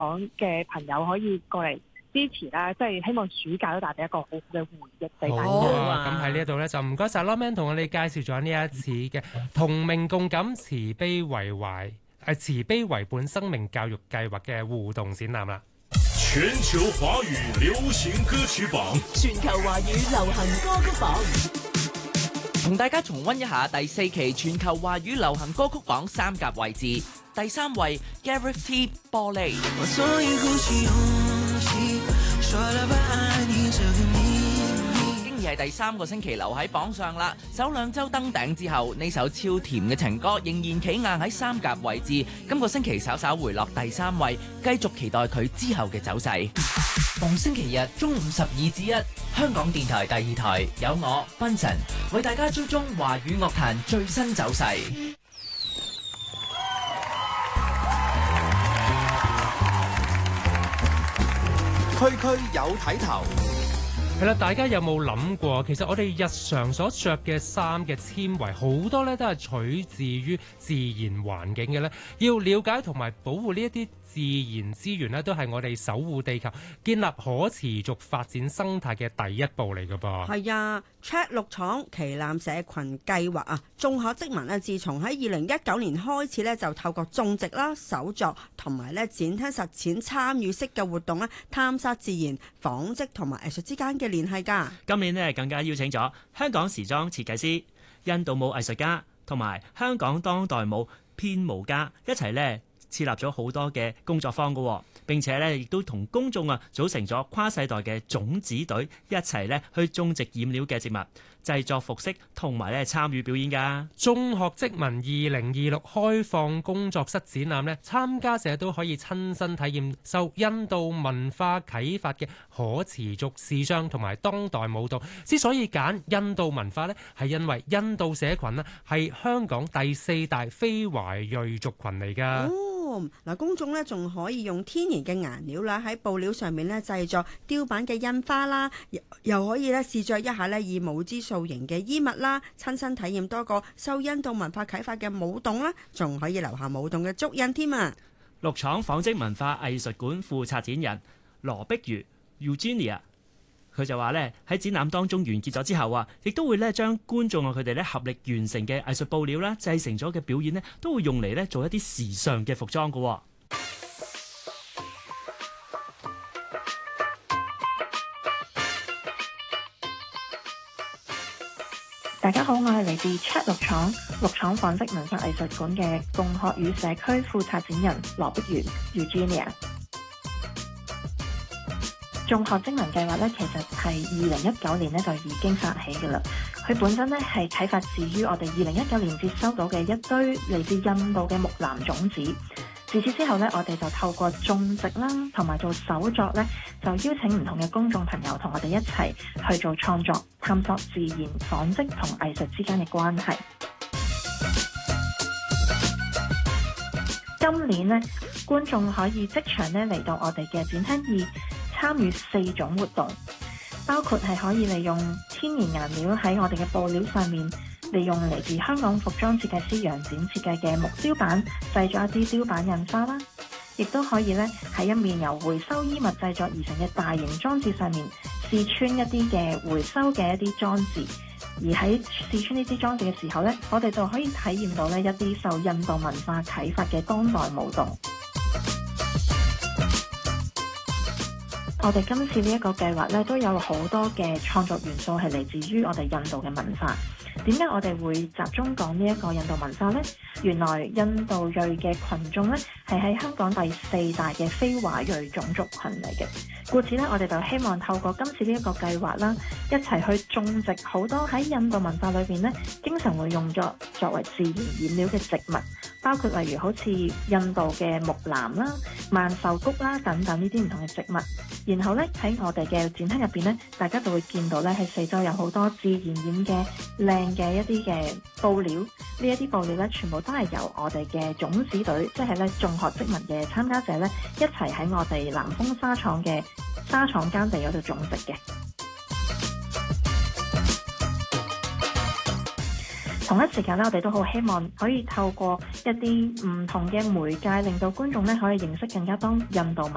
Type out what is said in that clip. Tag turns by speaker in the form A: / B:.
A: 港嘅朋友可以過嚟支持啦，即係希望暑假都帶俾一個好好嘅回憶俾大家。
B: 好啊！咁喺呢一度咧就唔該晒 Lawman 同我哋介紹咗呢一次嘅同命共感慈悲為懷慈悲為本生命教育計劃嘅互動展覽啦。
C: 全球華語流行歌曲榜，
D: 全球華語流行歌曲榜，
E: 同大家重溫一下第4期全球華語流行歌曲榜3甲位置。第3位 Gareth T 玻璃。經已係第3個星期留喺榜上啦，首2週登頂之後，呢首超甜嘅情歌仍然企硬喺3甲位置。今個星期稍稍回落第3位，繼續期待佢之後嘅走勢。逢星期日中午12至1，香港電台第2台有我 Benson 為大家追蹤華語樂壇最新走勢。
F: 區區有睇頭。
B: 係啦，大家有冇諗過？其實我哋日常所着嘅衫嘅纖維好多咧，都係取自於自然環境嘅咧。要了解同埋保護呢一啲自然資源咧，都係我哋守護地球、建立可持續發展生態嘅第一步嚟㗎噃。
G: 係啊 ，Chat 綠廠旗艦社群計劃啊，眾學積民啊，自從喺2019年開始咧，就透過種植啦、手作同埋咧展廳實踐參與式嘅活動咧，探索自然、紡織同埋藝術之間嘅聯繫㗎。
H: 今年呢，更加邀請咗香港時裝設計師、印度舞藝術家同埋香港當代舞編舞家一齊呢，設立咗好多嘅工作坊㗎，並且呢亦都同公眾啊組成咗跨世代嘅種子隊，一齊呢去種植染料嘅植物，製作服飾同埋呢參與表演㗎。
B: 眾學積民2026開放工作室展覽呢，參加者都可以親身體驗受印度文化啟發嘅可持續時尚同埋當代舞蹈。之所以揀印度文化呢，係因為印度社群呢係香港第4大非華裔族群嚟㗎。
G: 嗱，公眾咧仲可以用天然嘅顏料啦，喺布料上面咧製作雕版嘅印花啦，又可以咧試着一下咧以舞姿塑形嘅衣物啦，親身體驗多個受印度文化啟發嘅舞動啦，仲可以留下舞動嘅足印添啊！
H: 綠廠紡織文化藝術館副策展人羅碧如 Eugenia， 佢就話咧喺展覽當中完結咗之後啊，亦都會咧將觀眾啊佢哋咧合力完成嘅藝術布料啦，製成咗嘅表演咧，都會用嚟咧做一啲時尚嘅服裝㗎。
I: 大家好，我係嚟自 Chat 綠廠紡織文化藝術館嘅共學與社區副策展人羅碧如 Eugenia。眾學積民計劃咧，其實係2019年咧就已經發起嘅啦。佢本身咧係啟發自於我哋2019年接收到嘅一堆嚟自印度嘅木蘭種子。自此之後咧，我哋就透過種植啦，同埋做手作咧，就邀請唔同嘅公眾朋友同我哋一齊去做創作，探索自然紡織同藝術之間嘅關係。今年咧，觀眾可以即場咧嚟到我哋嘅展廳2。參與4種活動，包括係可以利用天然顏料喺我哋嘅布料上面，利用嚟自香港服裝設計師楊展設計嘅木雕板製作一啲雕版印花啦，亦都可以咧喺一面由回收衣物製作而成嘅大型裝置上面試穿一啲嘅回收嘅一啲裝置，而喺試穿呢啲裝置嘅時候咧，我哋就可以體驗到咧一啲受印度文化啟發嘅當代舞動。我哋今次呢一個計劃咧，都有好多嘅創作元素係嚟自於我哋印度嘅文化。點解我哋會集中講呢一個印度文化呢？原來印度裔嘅群眾咧，係喺香港第4大嘅非華裔種族群嚟嘅。故此咧，我哋就希望透過今次呢一個計劃啦，一齊去種植好多喺印度文化裏邊咧，經常會用作為自然染料嘅植物，包括例如好似印度嘅木蘭啦、萬壽菊啦等等呢啲唔同嘅植物。然後咧喺我哋嘅展廳入邊咧，大家就會見到咧喺四周有好多自然染嘅靚嘅一啲嘅布料，呢一啲布料咧全部都係由我哋嘅種子隊，即係咧眾學積民嘅參加者咧一齊喺我哋南豐紗廠嘅紗廠耕地嗰度種植嘅。同一時間咧，我哋都好希望可以透過一啲唔同嘅媒介，令到觀眾咧可以認識更加多印度文